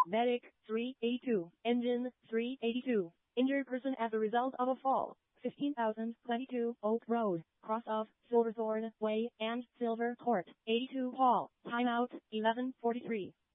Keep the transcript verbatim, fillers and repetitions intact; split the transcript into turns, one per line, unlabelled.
Medic, three eighty-two. Engine, three eighty-two. Injured person as a result of a fall. fifteen thousand twenty-two Oak Road, cross of Silverthorne Way and Silver Court. eighty-two Paul. Timeout, eleven forty-three.